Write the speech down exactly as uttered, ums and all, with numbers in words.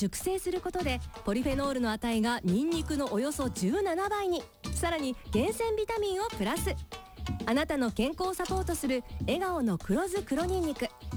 熟成することでポリフェノールの値がニンニクのおよそじゅうななばいに。さらに厳選ビタミンをプラス。あなたの健康をサポートする笑顔の黒酢黒ニンニク。